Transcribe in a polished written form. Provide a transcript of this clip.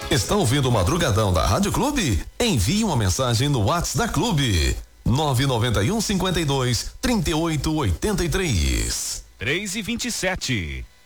Está ouvindo o Madrugadão da Rádio Clube? Envie uma mensagem no WhatsApp da Clube. 991 52 38 83. 3:27.